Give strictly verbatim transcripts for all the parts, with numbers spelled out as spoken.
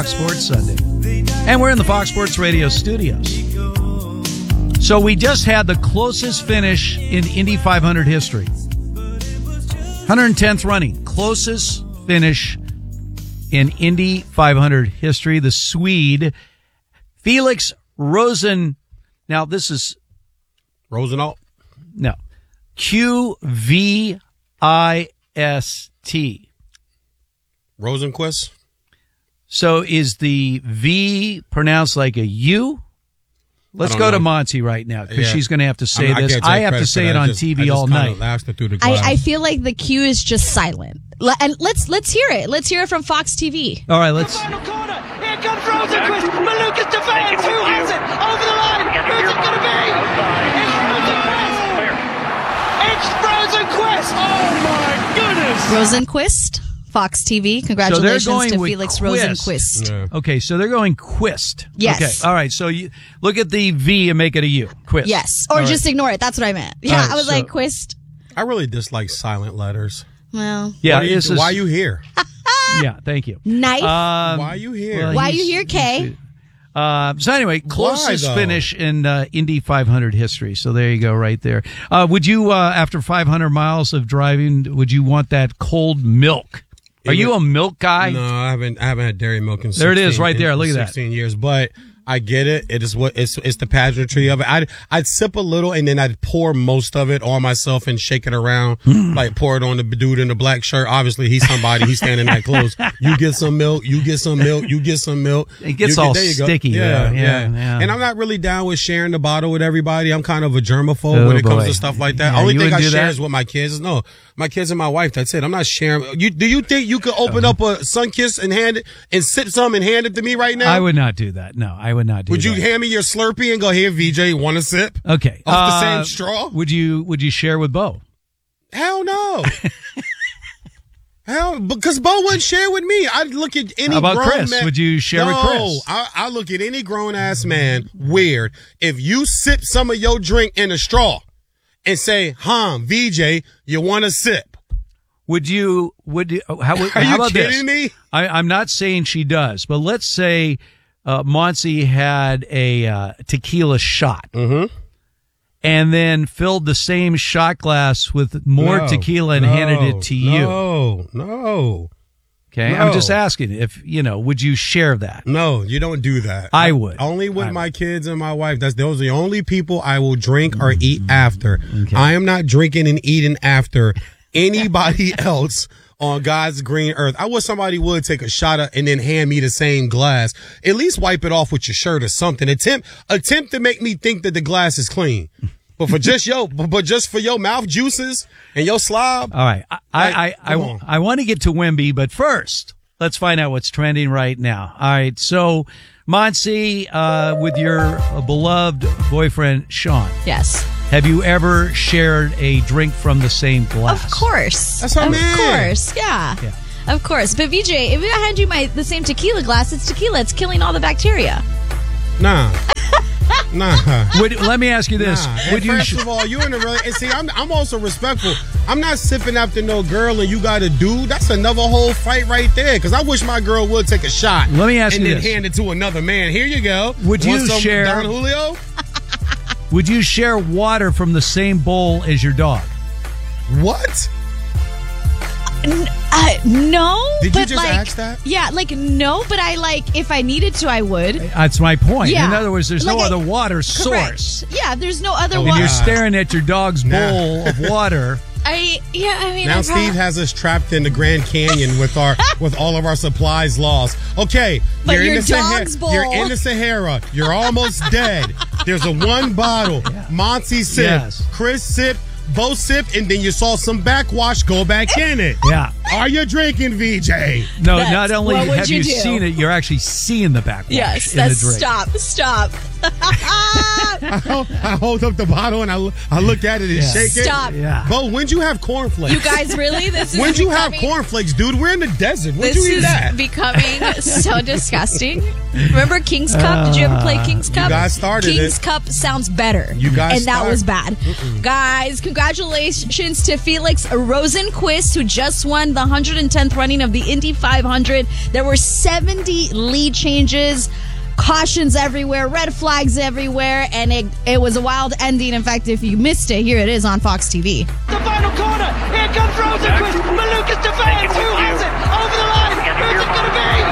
Fox Sports Sunday. And we're in the Fox Sports Radio studios. So we just had the closest finish in Indy five hundred history. one hundred tenth running. Closest finish in Indy five hundred history. The Swede, Felix Rosen. Now, this is... Rosenau? No. Q V I S T. Rosenquist? So is the V pronounced like a U? Let's go know. to Monty right now because Yeah. she's going to have to say I, mean, this. I, I have to say it on just, T V I just all kinda night. laughed it through the glass. I, I feel like the Q is just silent. L- And let's let's hear it. Let's hear it from Fox T V. All right, let's. Final corner. Here comes Rosenquist. Malukas defends. Who has it? Over the line. Who's it going to be? It's Rosenquist. It's Rosenquist. Oh my goodness. Rosenquist, Fox T V. So they're Congratulations going to with Felix Quist. Rosenquist. Yeah. Okay, so they're going Quist. Yes. Okay, all right. So you look at the V and make it a U. Quist. Yes, or All just right. ignore it. That's what I meant. Yeah, All right, I was so- like Quist. I really dislike silent letters. Well, Yeah. What are you- this is- why are you here? Yeah. Thank you. nice. Um, Why are you here? well, Why are he's- you here, Kay? Uh, so anyway, closest though? finish in uh, Indy five hundred history. So there you go, right there. Uh, would you, uh, after five hundred miles of driving, would you want that cold milk? Are It you would- a milk guy? No, I haven't. I haven't had dairy milk in. There it is, sixteen right there. in Look at that. Sixteen years, but I get it. It is what it's. It's the pageantry of it. I'd I'd sip a little and then I'd pour most of it on myself and shake it around, like pour it on the dude in the black shirt. Obviously, he's somebody. He's standing that close. You get some milk. You get some milk. You get some milk. It gets You all there you go. sticky, Yeah, though. yeah, Yeah, yeah. And I'm not really down with sharing the bottle with everybody. I'm kind of a germaphobe Oh, when it comes boy. to stuff like that. Yeah, Only you thing I wouldn't do share that? is with my kids. No, my kids and my wife. That's it. I'm not sharing. You do you think you could open up a Sunkiss and hand it and sip some and hand it to me right now? I would not do that. No, I would not do Would that. you hand me your Slurpee and go, here, V J, want a sip? Okay. Off the Uh, same straw? Would you Would you share with Bo? Hell no. Hell, because Bo wouldn't share with me. I'd look at any How about grown Chris? man. Would you share with no, Chris? I, I look at any grown ass man weird. If you sip some of your drink in a straw and say, huh, V J, you want a sip? Would you? Would you? How, Are how you about kidding this? me? I, I'm not saying she does, but let's say uh, Monty had a uh, tequila shot, Mm-hmm. and then filled the same shot glass with more No, tequila and no, handed it to you. No, no, Okay, no. I'm just asking if you know. Would you share that? no, you don't do that. I would. Only with I my would. kids and my wife. That's those are the only people I will drink or eat after. Okay. I am not drinking and eating after anybody else on God's green earth. I wish somebody would take a shot of, and then hand me the same glass. At least wipe it off with your shirt or something. Attempt attempt to make me think that the glass is clean. But for just yo, but just for your mouth juices and your slob. All right, I I I, I, come on. I want to get to Wemby, but first let's find out what's trending right now. All right, so Monty, uh, with your uh, beloved boyfriend Sean, Yes. have you ever shared a drink from the same glass? Of course. That's our Of man. course. Yeah. Yeah. Of course. But V J, if I hand you my the same tequila glass, it's tequila. It's killing all the bacteria. Nah. Nah. Would, let me ask you this: Nah. Would And you? first sh- of all, you in a really and see, I'm I'm also respectful. I'm not sipping after no girl and you got a dude. That's another whole fight right there. Because I wish my girl would take a shot. Let me ask and you then this. hand it to another man. Here you go. Would Want you some share- Don Julio? Would you share water from the same bowl as your dog? What? N- uh, no. Did you but just like, ask that? Yeah, like no, but I like if I needed to, I would. That's my point. Yeah. In other words, there's no Like I- other water Correct. source, Yeah, there's no other Oh, and water. you're Nah. staring at your dog's Nah. bowl of water. I yeah, I mean, Now I Steve has us trapped in the Grand Canyon with our with all of our supplies lost. Okay, But you're your in the Sahara. dog's bowl- You're in the Sahara. You're almost dead. There's a one bottle. Monty sip. Yes. Chris sip. Bo sip, and then you saw some backwash. Go back in it. Yeah. Are you drinking, V J? No, That's- not only what would have you you do? seen it, you're actually seeing the backwash Yes, in the that's drink. stop, stop. I hold, I hold up the bottle and I, look- I look at it and Yeah. shake it. Stop. Yeah. Bo, when'd you have cornflakes? You guys, really? This is When'd you have becoming- cornflakes, dude? We're in the desert. When'd This you eat is that? becoming so disgusting. Remember King's Cup? Did you ever play King's Cup? guys started King's it. Cup sounds better. You guys and that start- was bad. Guys, congratulations to Felix Rosenquist, who just won the the one hundred tenth running of the Indy five hundred. There were seventy lead changes, cautions everywhere, red flags everywhere, and it, it was a wild ending. In fact, if you missed it, here it is on Fox T V. The final corner. Here comes Rosenquist. Malukas defends. Who has it? Over the line. Who's it going to be?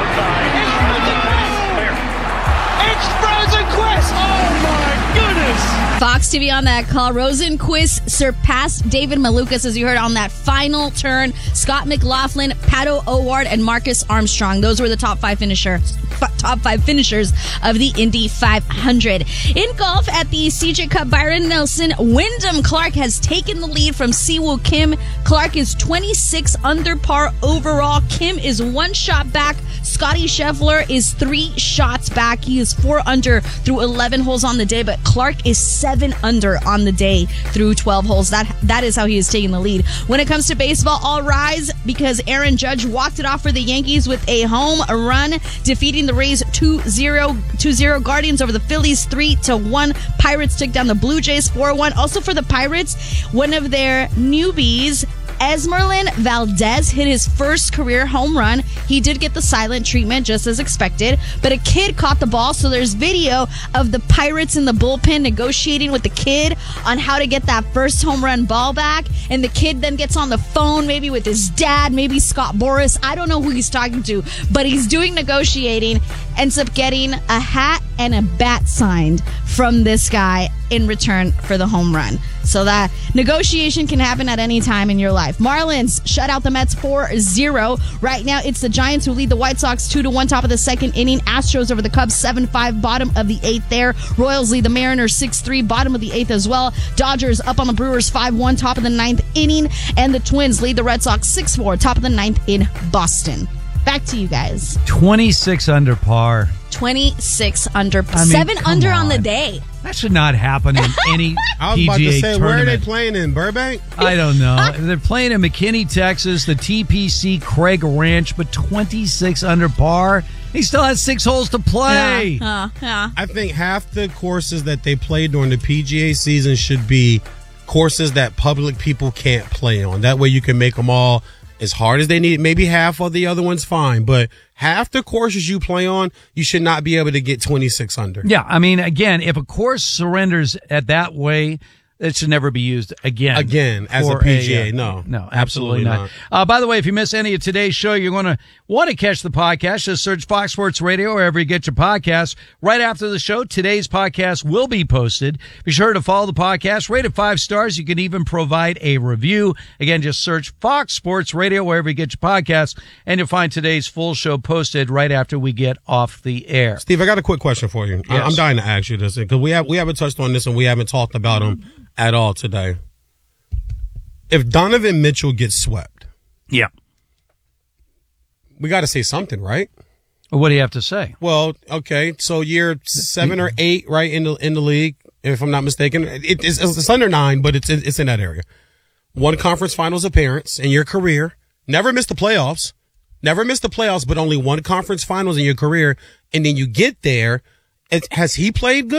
It's Rosenquist. It's Rosenquist. Oh, my goodness. Fox T V on that call. Rosenquist surpassed David Malukas, as you heard, on that final turn. Scott McLaughlin, Pato O'Ward, and Marcus Armstrong. Those were the top five finisher, top five finishers of the Indy five hundred. In golf at the C J Cup, Byron Nelson, Wyndham Clark has taken the lead from Siwoo Kim. Clark is twenty-six under par overall. Kim is one shot back. Scotty Scheffler is three shots back. He is four under through eleven holes on the day, but Clark is seven under on the day through twelve holes. That that is how he is taking the lead. When it comes to baseball, all rise because Aaron Judge walked it off for the Yankees with a home run, defeating the Rays two zero. Guardians over the Phillies three to one. Pirates took down the Blue Jays four one. Also for the Pirates, one of their newbies, Esmeralyn Valdez, hit his first career home run. He did get the silent treatment, just as expected, but a kid caught the ball, so there's video of the Pirates in the bullpen negotiating with the kid on how to get that first home run ball back, and the kid then gets on the phone, maybe with his dad, maybe Scott Boras. I don't know who he's talking to, but he's doing negotiating, ends up getting a hat and a bat signed from this guy in return for the home run. So that negotiation can happen at any time in your life. Marlins shut out the Mets four zero. Right now, it's the Giants who lead the White Sox two to one, top of the second inning. Astros over the Cubs seven five, bottom of the eighth there. Royals lead the Mariners six three, bottom of the eighth as well. Dodgers up on the Brewers five one, top of the ninth inning. And the Twins lead the Red Sox six four, top of the ninth in Boston. Back to you guys. twenty-six under par. twenty-six under, I mean, seven under on. on the day. That should not happen in any I was P G A about to say, tournament. where are they playing in Burbank? I don't know. They're playing in McKinney, Texas, the T P C Craig Ranch, but twenty-six under par. He still has six holes to play. Yeah, uh, yeah. I think half the courses that they play during the P G A season should be courses that public people can't play on. That way you can make them all as hard as they need. Maybe half of the other ones, fine. But half the courses you play on, you should not be able to get twenty-six under. Yeah, I mean, again, if a course surrenders at that way, it should never be used again. Again, as a for P G A, uh, no. No, absolutely, Absolutely not. not. Uh, by the way, if you miss any of today's show, you're going to want to catch the podcast. Just search Fox Sports Radio wherever you get your podcasts. Right after the show, today's podcast will be posted. Be sure to follow the podcast. Rate it five stars. You can even provide a review. Again, just search Fox Sports Radio wherever you get your podcasts, and you'll find today's full show posted right after we get off the air. Steve, I got a quick question for you. I- Yes. I'm dying to ask you this because we have we haven't touched on this and we haven't talked about him at all today. If Donovan Mitchell gets swept, Yeah. we got to say something, right? What do you have to say? Well, okay, so year seven or eight, right in the in the league, if I'm not mistaken. It, it's, it's under nine, but it's it's in that area. One conference finals appearance in your career. Never missed the playoffs. Never missed the playoffs, but only one conference finals in your career. And then you get there. It, has he played good?